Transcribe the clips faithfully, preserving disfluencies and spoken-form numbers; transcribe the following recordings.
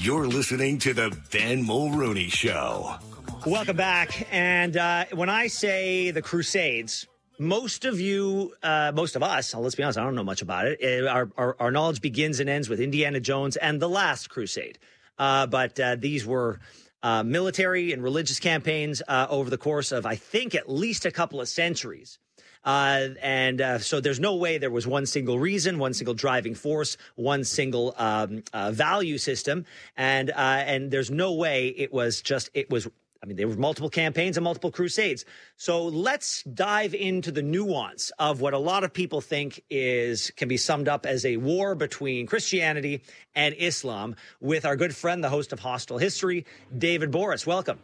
You're listening to the Ben Mulroney Show. Welcome back. And uh, when I say the Crusades, most of you, uh, most of us, let's be honest, I don't know much about it. Our, our, our knowledge begins and ends with Indiana Jones and the Last Crusade. Uh, but uh, these were uh, military and religious campaigns uh, over the course of, I think, at least a couple of centuries. Uh, and uh, so there's no way there was one single reason, one single driving force, one single um, uh, value system. And uh, and there's no way it was just it was. I mean, there were multiple campaigns and multiple crusades. So let's dive into the nuance of what a lot of people think is can be summed up as a war between Christianity and Islam with our good friend, the host of Hostile History, David Borys. Welcome.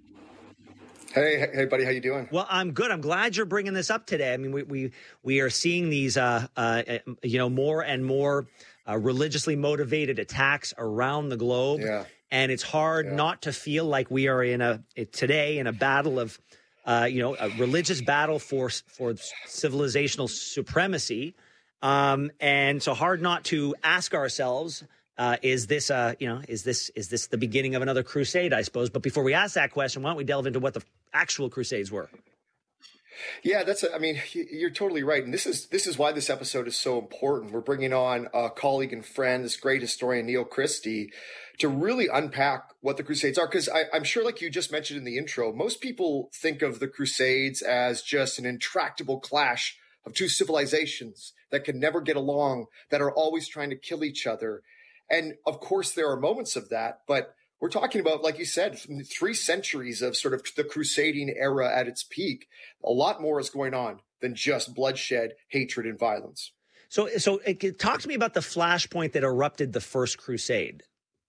Hey, hey, buddy, how you doing? Well, I'm good. I'm glad you're bringing this up today. I mean, we we we are seeing these, uh, uh, you know, more and more uh, religiously motivated attacks around the globe, yeah. and it's hard yeah. not to feel like we are in a today in a battle of, uh, you know, a religious battle for for civilizational supremacy, um, and so hard not to ask ourselves. Uh, is this, uh, you know, is this is this the beginning of another crusade, I suppose? But before we ask that question, why don't we delve into what the actual crusades were? Yeah, that's, a, I mean, you're totally right. And this is this is why this episode is so important. We're bringing on a colleague and friend, this great historian, Neil Christie, to really unpack what the Crusades are. Because I'm sure, like you just mentioned in the intro, most people think of the Crusades as just an intractable clash of two civilizations that can never get along, that are always trying to kill each other. And of course, there are moments of that, but we're talking about, like you said, three centuries of sort of the crusading era at its peak. A lot more is going on than just bloodshed, hatred, and violence. So, so talk to me about the flashpoint that erupted the First Crusade.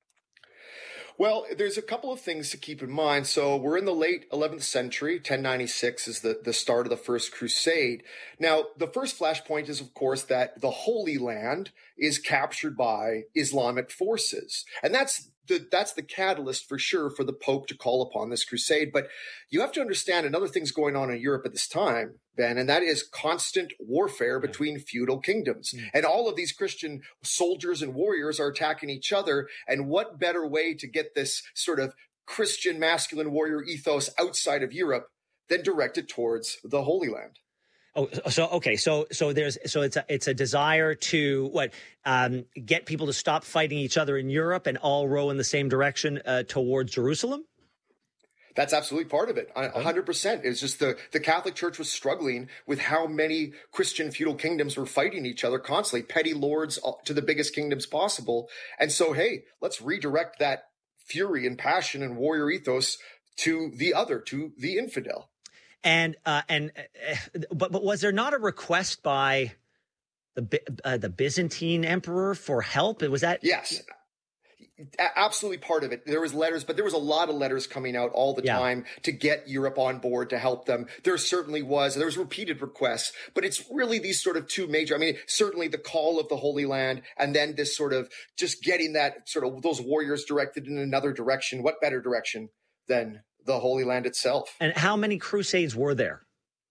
Well, there's a couple of things to keep in mind. So we're in the late eleventh century. ten ninety-six is the, the start of the First Crusade. Now, the first flashpoint is, of course, that the Holy Land is captured by Islamic forces. And that's the, that's the catalyst for sure for the Pope to call upon this crusade. But you have to understand another thing's going on in Europe at this time, Ben, and that is constant warfare between feudal kingdoms. Mm. And all of these Christian soldiers and warriors are attacking each other. And what better way to get this sort of Christian masculine warrior ethos outside of Europe than directed towards the Holy Land? Oh, so okay, so so there's so it's a it's a desire to what um, get people to stop fighting each other in Europe and all row in the same direction uh, towards Jerusalem. That's absolutely part of it. A hundred percent. It's just the, the Catholic Church was struggling with how many Christian feudal kingdoms were fighting each other constantly, petty lords to the biggest kingdoms possible. And so, hey, let's redirect that fury and passion and warrior ethos to the other, to the infidel. And uh, and uh, but but was there not a request by the uh, the Byzantine emperor for help? Was that yes, absolutely part of it. There was letters, but there was a lot of letters coming out all the yeah. time to get Europe on board to help them. There certainly was. There was repeated requests, but it's really these sort of two major. I mean, certainly the call of the Holy Land, and then this sort of just getting that sort of those warriors directed in another direction. What better direction than the Holy Land itself? And how many crusades were there?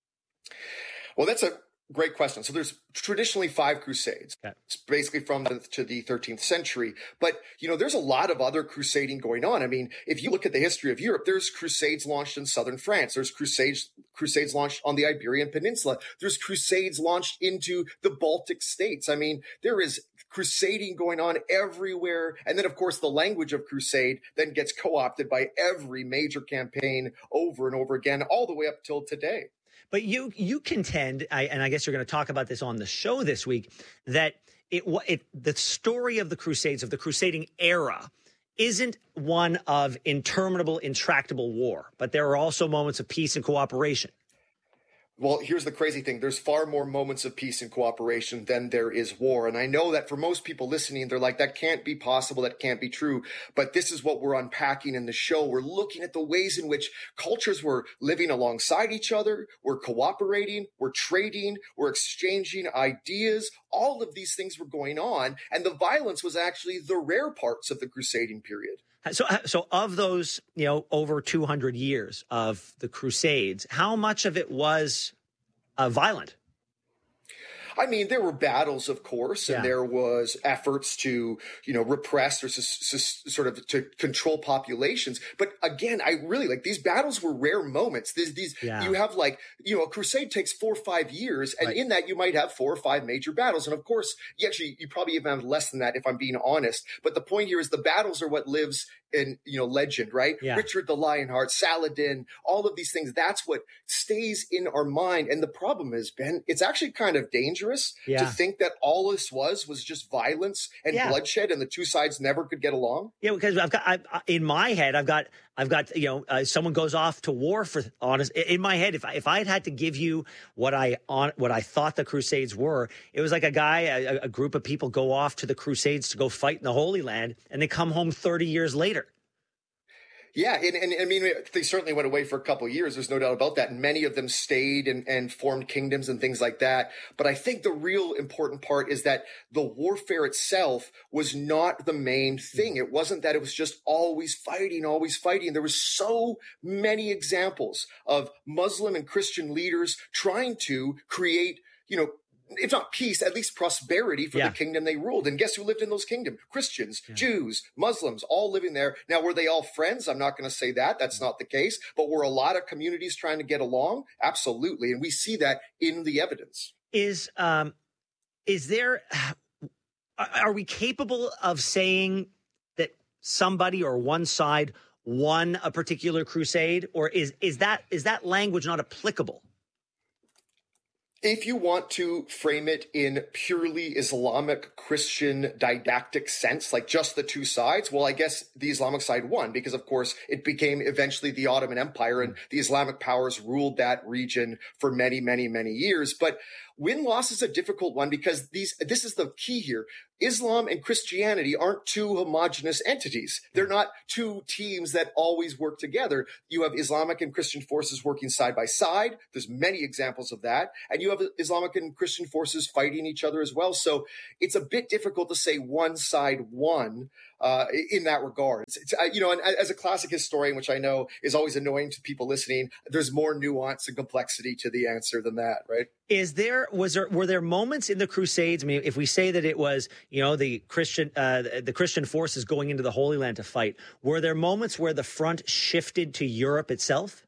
Well, that's a great question. So there's traditionally five crusades. Okay. It's basically from the to the thirteenth century. But, you know, there's a lot of other crusading going on. I mean, if you look at the history of Europe, there's crusades launched in southern France. There's crusades crusades launched on the Iberian Peninsula. There's crusades launched into the Baltic states. I mean, there is crusading going on everywhere. And then, of course, the language of crusade then gets co-opted by every major campaign over and over again, all the way up till today. But you you contend, I, and I guess you're going to talk about this on the show this week, that it, it the story of the Crusades, of the crusading era, isn't one of interminable, intractable war, but there are also moments of peace and cooperation. Well, here's the crazy thing. There's far more moments of peace and cooperation than there is war. And I know that for most people listening, they're like, that can't be possible. That can't be true. But this is what we're unpacking in the show. We're looking at the ways in which cultures were living alongside each other. We're cooperating. We're trading. We're exchanging ideas. All of these things were going on. And the violence was actually the rare parts of the crusading period. So, so of those, you know, over two hundred years of the Crusades, how much of it was uh, violent? I mean, there were battles, of course, and Yeah. there was efforts to, you know, repress or sus- sus- sort of to control populations. But again, I really like these battles were rare moments. These, these Yeah. you have like, you know, a crusade takes four or five years, and Right. in that you might have four or five major battles. And of course, you actually you probably even have less than that if I'm being honest. But the point here is the battles are what lives in, you know, legend, right? Yeah. Richard the Lionheart, Saladin, all of these things. That's what stays in our mind. And the problem is, Ben, it's actually kind of dangerous Yeah. to think that all this was was just violence and Yeah. bloodshed, and the two sides never could get along. Yeah, because I've got I, I- in my head, I've got, I've got, you know, uh, someone goes off to war for honest. In my head, if I, if I had had to give you what I on what I thought the Crusades were, it was like a guy, a, a group of people go off to the Crusades to go fight in the Holy Land, and they come home thirty years later. Yeah, and, and I mean, they certainly went away for a couple of years. There's no doubt about that. And many of them stayed and, and formed kingdoms and things like that. But I think the real important part is that the warfare itself was not the main thing. It wasn't that it was just always fighting, always fighting. There were so many examples of Muslim and Christian leaders trying to create, you know, if not peace, at least prosperity for Yeah. the kingdom they ruled. And guess who lived in those kingdoms? Christians, Yeah. Jews, Muslims, all living there. Now, were they all friends? I'm not going to say that. That's not the case. But were a lot of communities trying to get along? Absolutely. And we see that in the evidence. Is um, is there? Are are we capable of saying that somebody or one side won a particular crusade, or is is that is that language not applicable? If you want to frame it in purely Islamic Christian didactic sense, like just the two sides, well, I guess the Islamic side won because, of course, it became eventually the Ottoman Empire and the Islamic powers ruled that region for many, many, many years. But win-loss is a difficult one because these this is the key here. Islam and Christianity aren't two homogenous entities. They're not two teams that always work together. You have Islamic and Christian forces working side by side. There's many examples of that. And you have Islamic and Christian forces fighting each other as well. So it's a bit difficult to say one side won uh, in that regard. It's, it's, you know, and as a classic historian, which I know is always annoying to people listening, there's more nuance and complexity to the answer than that, right? Is there, was there, were there moments in the Crusades? I mean, if we say that it was, you know, the Christian, uh, the Christian forces going into the Holy Land to fight, were there moments where the front shifted to Europe itself?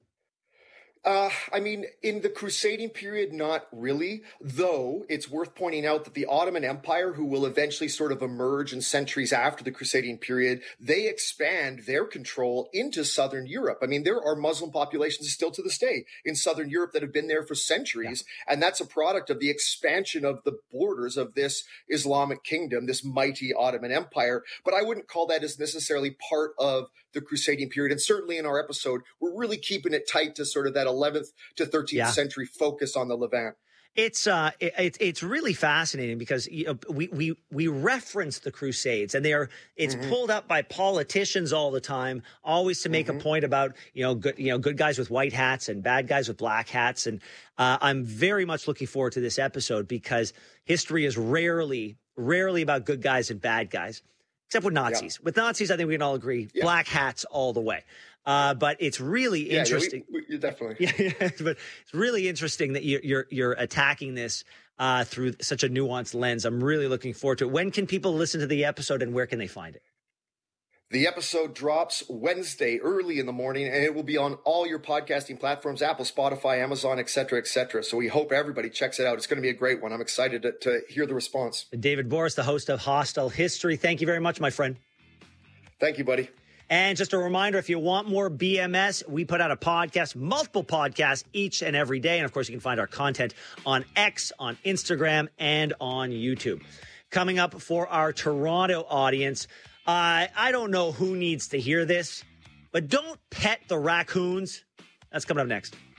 Uh, I mean, in the crusading period, not really, though it's worth pointing out that the Ottoman Empire, who will eventually sort of emerge in centuries after the crusading period, they expand their control into southern Europe. I mean, there are Muslim populations still to this day in southern Europe that have been there for centuries, yeah. and that's a product of the expansion of the borders of this Islamic kingdom, this mighty Ottoman Empire. But I wouldn't call that as necessarily part of the crusading period. And certainly in our episode, we're really keeping it tight to sort of that eleventh to thirteenth yeah. century focus on the Levant. It's uh, it, it's really fascinating because you know, we we we reference the Crusades, and they are it's mm-hmm. pulled up by politicians all the time, always to make mm-hmm. a point about you know good you know good guys with white hats and bad guys with black hats, and uh, I'm very much looking forward to this episode because history is rarely rarely about good guys and bad guys. Except with Nazis. Yeah. With Nazis, I think we can all agree, yeah. black hats all the way. Uh, but it's really yeah, interesting. Yeah, we, we, definitely. Yeah, yeah, but it's really interesting that you're you're, you're attacking this uh, through such a nuanced lens. I'm really looking forward to it. When can people listen to the episode, and where can they find it? The episode drops Wednesday early in the morning, and it will be on all your podcasting platforms, Apple, Spotify, Amazon, et cetera, et cetera. So we hope everybody checks it out. It's going to be a great one. I'm excited to, to hear the response. David Borys, the host of Hostile History. Thank you very much, my friend. Thank you, buddy. And just a reminder, if you want more B M S, we put out a podcast, multiple podcasts each and every day. And of course, you can find our content on X, on Instagram, and on YouTube. Coming up for our Toronto audience, Uh, I don't know who needs to hear this, but don't pet the raccoons. That's coming up next.